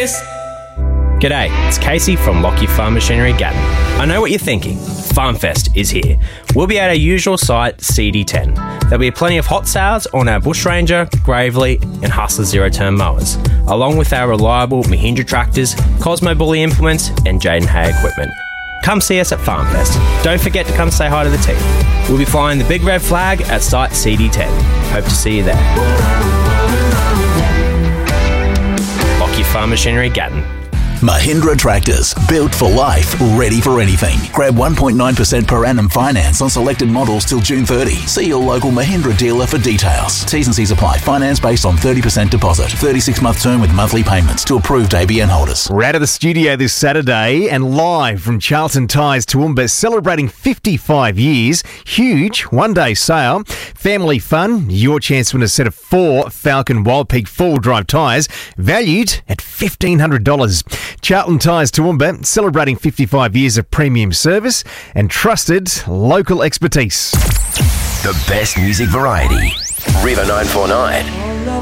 this. G'day, it's Casey from Lockyer Farm Machinery Gatton. I know what you're thinking. FarmFest is here. We'll be at our usual site, CD10. There'll be plenty of hot sales on our Bush Ranger, Gravely and Hustler zero-turn mowers, along with our reliable Mahindra tractors, Cosmo Bully implements and Jaden Hay equipment. Come see us at FarmFest. Don't forget to come say hi to the team. We'll be flying the big red flag at site CD10. Hope to see you there. Lockyer Farm Machinery Gatton. Mahindra tractors, built for life, ready for anything. Grab 1.9% per annum finance on selected models till June 30. See your local Mahindra dealer for details. T's and C's apply. Finance based on 30% deposit. 36-month term with monthly payments to approved ABN holders. We're out of the studio this Saturday and live from Charlton Tyres Toowoomba, celebrating 55 years. Huge one-day sale. Family fun. Your chance to win a set of 4 Falcon Wild Peak four-wheel drive tyres, valued at $1,500. Charlton Tyres Toowoomba, celebrating 55 years of premium service and trusted local expertise. The best music variety. River 949.